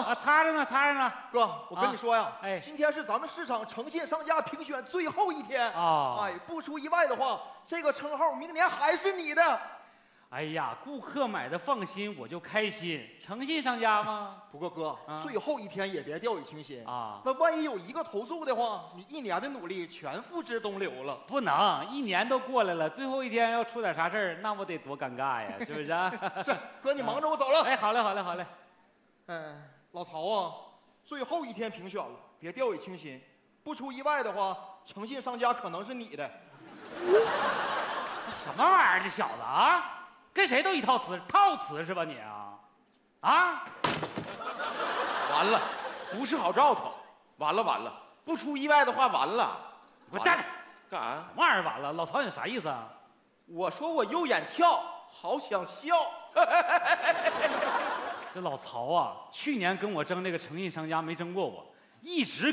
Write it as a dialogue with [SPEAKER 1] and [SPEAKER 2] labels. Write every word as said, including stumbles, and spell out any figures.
[SPEAKER 1] 啊，擦着呢，擦着呢。
[SPEAKER 2] 哥，我跟你说呀，
[SPEAKER 1] 哎，
[SPEAKER 2] 今天是咱们市场诚信商家评选最后一天
[SPEAKER 1] 啊。
[SPEAKER 2] 哎，不出意外的话，这个称号明年还是你的。
[SPEAKER 1] 哎呀，顾客买的放心，我就开心。诚信商家吗？
[SPEAKER 2] 不过哥，
[SPEAKER 1] 啊、
[SPEAKER 2] 最后一天也别掉以轻心
[SPEAKER 1] 啊。
[SPEAKER 2] 那万一有一个投诉的话，你一年的努力全付之东流了。
[SPEAKER 1] 不能，一年都过来了，最后一天要出点啥事儿，那我得多尴尬呀，是不是、啊？
[SPEAKER 2] 是，哥，你忙着，我走了。
[SPEAKER 1] 哎，好嘞，好嘞，好嘞。
[SPEAKER 2] 嗯，老曹啊，最后一天评选了，别掉以轻心。不出意外的话，诚信商家可能是你的。
[SPEAKER 1] 什么玩意儿，这小子啊！跟谁都一套词，套词是吧你啊？啊！
[SPEAKER 3] 完了，不是好兆头。完了完了，不出意外的话，完了。
[SPEAKER 1] 给我站着！
[SPEAKER 3] 干啥？
[SPEAKER 1] 什么玩意儿？完了，老曹你啥意思啊？
[SPEAKER 3] 我说我右眼跳，好想笑。
[SPEAKER 1] 这老曹啊，去年跟我争这个诚信商家没争过我，一直。